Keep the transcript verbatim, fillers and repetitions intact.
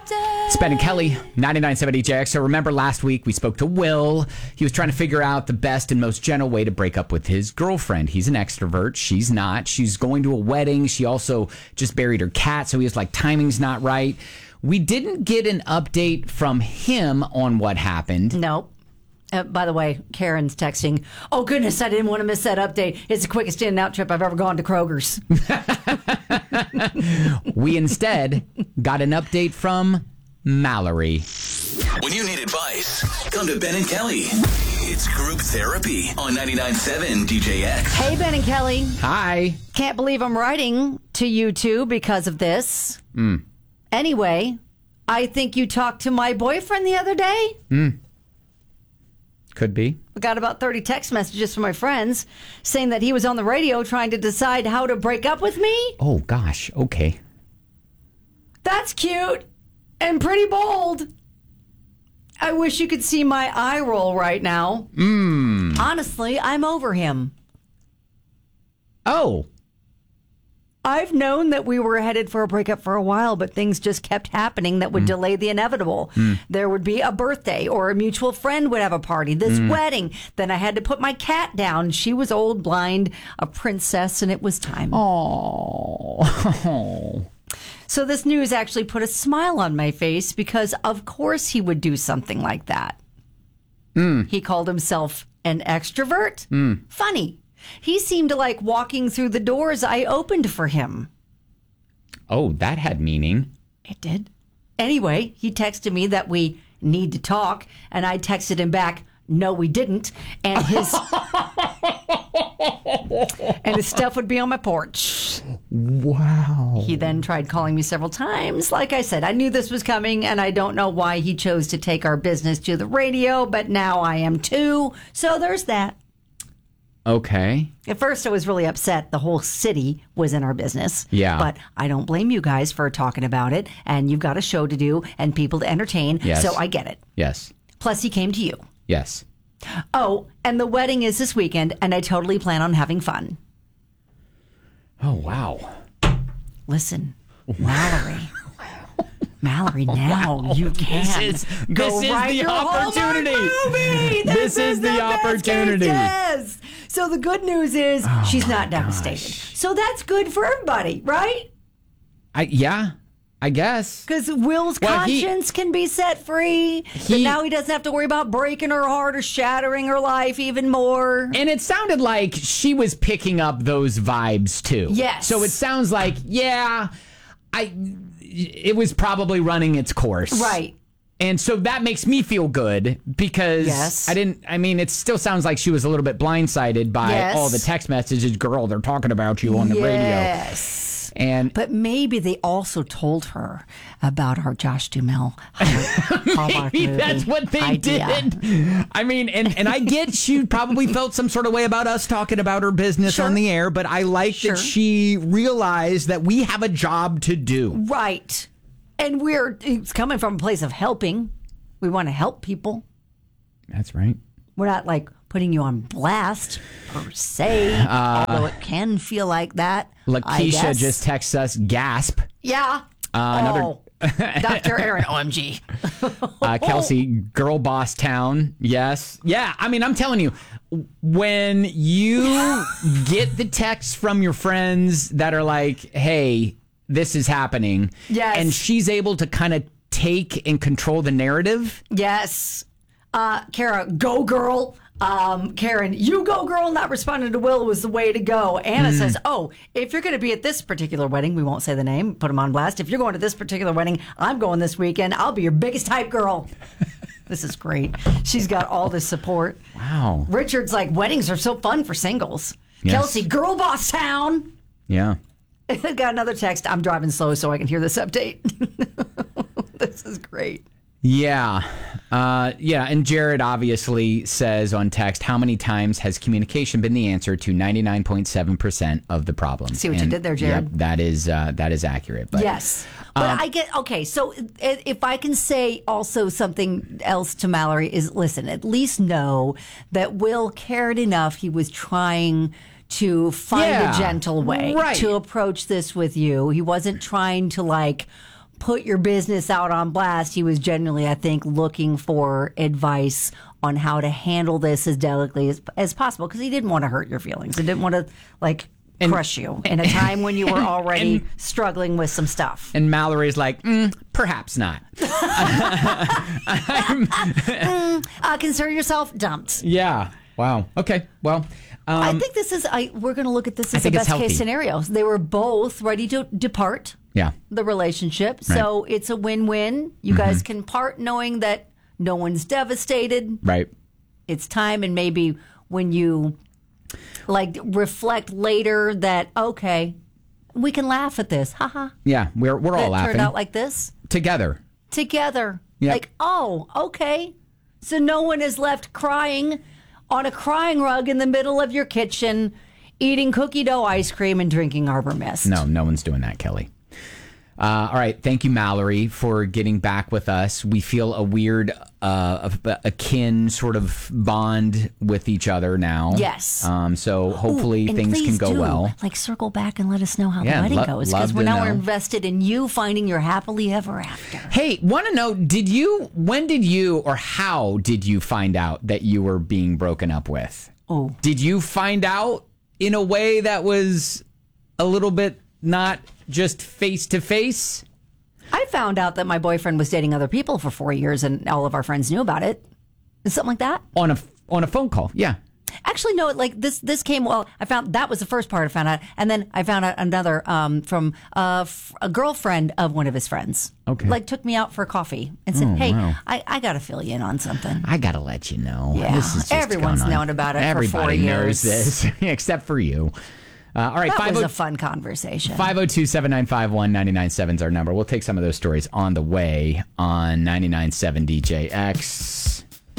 It's Ben and Kelly, ninety-nine point seven D J X. So remember last week we spoke to Will. He was trying to figure out the best and most gentle way to break up with his girlfriend. He's an extrovert. She's not. She's going to a wedding. She also just buried her cat, so he was like, timing's not right. We didn't get an update from him on what happened. Nope. Uh, by the way, Karen's texting, oh, goodness, I didn't want to miss that update. It's the quickest in and out trip I've ever gone to Kroger's. We instead got an update from Mallory. When you need advice, come to Ben and Kelly. It's group therapy on ninety-nine point seven D J X. Hey, Ben and Kelly. Hi. Can't believe I'm writing to you two because of this. Mm. Anyway, I think you talked to my boyfriend the other day. Mm. Could be. I got about thirty text messages from my friends saying that he was on the radio trying to decide how to break up with me. Oh, gosh. Okay. That's cute and pretty bold. I wish you could see my eye roll right now. Mm. Honestly, I'm over him. Oh. I've known that we were headed for a breakup for a while, but things just kept happening that would mm. delay the inevitable. Mm. There would be a birthday or a mutual friend would have a party, this mm. wedding. Then I had to put my cat down. She was old, blind, a princess, and it was time. Oh. So this news actually put a smile on my face because, of course, he would do something like that. Mm. He called himself an extrovert. Mm. Funny. He seemed to like walking through the doors I opened for him. Oh, that had meaning. It did. Anyway, he texted me that we need to talk, and I texted him back, no, we didn't. And his and his stuff would be on my porch. Wow. He then tried calling me several times. Like I said, I knew this was coming, and I don't know why he chose to take our business to the radio, but now I am too. So there's that. Okay. At first, I was really upset. The whole city was in our business. Yeah. But I don't blame you guys for talking about it. And you've got a show to do and people to entertain. Yes. So I get it. Yes. Plus, he came to you. Yes. Oh, and the wedding is this weekend, and I totally plan on having fun. Oh, wow. Listen, Mallory. Mallory, now wow. you can. This is, go this is write the your opportunity. Movie. This, this is, is the, the opportunity. Yes. So the good news is oh she's not gosh. devastated. So that's good for everybody, right? I yeah, I guess. Because Will's well, conscience he, can be set free. He, but now he doesn't have to worry about breaking her heart or shattering her life even more. And it sounded like she was picking up those vibes too. Yes. So it sounds like, yeah, I. It was probably running its course. Right. And so that makes me feel good because yes. I didn't, I mean, it still sounds like she was a little bit blindsided by yes. all the text messages. Girl, they're talking about you on the yes. radio. Yes. And but maybe they also told her about our Josh Duhamel. Maybe that's what they idea. did. I mean, and, and I get she probably felt some sort of way about us talking about her business sure. on the air, but I like sure. that she realized that we have a job to do. Right. And we're it's coming from a place of helping. We want to help people. That's right. We're not like putting you on blast per se, uh, although it can feel like that. Lakeisha just texts us, gasp. Yeah. Uh, another. Oh. Doctor Aaron, O M G. uh, Kelsey, girl boss town. Yes. Yeah. I mean, I'm telling you, when you get the texts from your friends that are like, hey, this is happening. Yes. And she's able to kind of take and control the narrative. Yes. Uh, Kara, go girl. Um, Karen, you go girl. Not responding to Will was the way to go. Anna mm. says, oh, if you're going to be at this particular wedding, we won't say the name, put them on blast. If you're going to this particular wedding, I'm going this weekend. I'll be your biggest hype girl. This is great. She's got all this support. Wow. Richard's like, weddings are so fun for singles. Yes. Kelsey, girl boss town. Yeah. I got another text. I'm driving slow so I can hear this update. This is great. Yeah. Uh, yeah. And Jared obviously says on text, how many times has communication been the answer to ninety-nine point seven percent of the problem? See what and, you did there, Jared? Yep, that is, uh, that is accurate. But, yes. But um, I get, okay, so if I can say also something else to Mallory is, listen, at least know that Will cared enough. He was trying to find yeah, a gentle way right. to approach this with you. He wasn't trying to like put your business out on blast. He was genuinely, I think, looking for advice on how to handle this as delicately as, as possible because he didn't want to hurt your feelings. He didn't want to, like, and, crush you in a time when you were already and, struggling with some stuff. And Mallory's like, mm, perhaps not. mm, uh, consider yourself dumped. Yeah. Wow. Okay. Well, um, I think this is, I, we're going to look at this as a the best case scenario. They were both ready to depart yeah. the relationship. Right. So it's a win-win. You mm-hmm. guys can part knowing that no one's devastated. Right. It's time, and maybe when you like reflect later that, okay, we can laugh at this. Haha. Yeah, we're we're all that laughing. Turned out like this. Together. Together. Yep. Like, oh, okay. So no one is left crying on a crying rug in the middle of your kitchen, eating cookie dough ice cream and drinking Arbor Mist. No, no one's doing that, Kelly. Uh, all right. Thank you, Mallory, for getting back with us. We feel a weird, uh, a, a kin sort of bond with each other now. Yes. Um, so hopefully Ooh, things can go do, well. Like circle back and let us know how yeah, the wedding lo- goes. Because we're now know. we're invested in you finding your happily ever after. Hey, want to know, did you, when did you, or how did you find out that you were being broken up with? Oh. Did you find out in a way that was a little bit not just face to face? I found out that my boyfriend was dating other people for four years and all of our friends knew about it. Something like that. On a, on a phone call, yeah. Actually, no, like this this came, well, I found, that was the first part I found out. And then I found out another um, from uh, f- a girlfriend of one of his friends. Okay. Like took me out for coffee and said, oh, hey, wow. I, I got to fill you in on something. I got to let you know. Yeah, this is just everyone's known about it Everybody for four knows years. this, except for you. Uh, all right, that was a fun conversation. five oh two, seven nine five, one nine nine seven is our number. We'll take some of those stories on the way on ninety-nine point seven D J X.